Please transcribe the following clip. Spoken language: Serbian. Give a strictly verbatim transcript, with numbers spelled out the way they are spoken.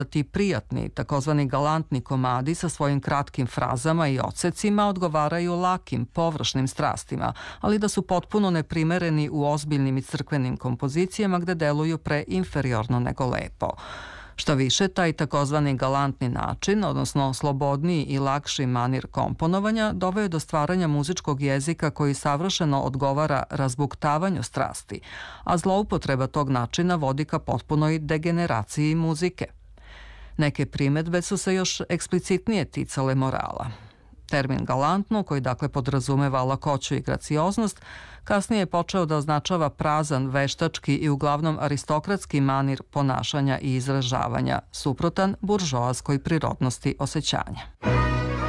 Ti prijatni, takozvani galantni komadi sa svojim kratkim frazama i odsecima odgovaraju lakim, površnim strastima, ali da su potpuno neprimereni u ozbiljnim i crkvenim kompozicijama gde deluju pre inferiorno nego lepo. Šta više, taj takozvani galantni način, odnosno slobodniji i lakši manir komponovanja, doveo je do stvaranja muzičkog jezika koji savršeno odgovara razbuktavanju strasti, a zloupotreba tog načina vodi ka potpunoj degeneraciji muzike. Neke primetbe su se još eksplicitnije ticale morala. Termin galantno, koji dakle podrazumeva lakoću i gracioznost, kasnije je počeo da označava prazan, veštački i uglavnom aristokratski manir ponašanja i izražavanja, suprotan buržoaskoj prirodnosti osjećanja.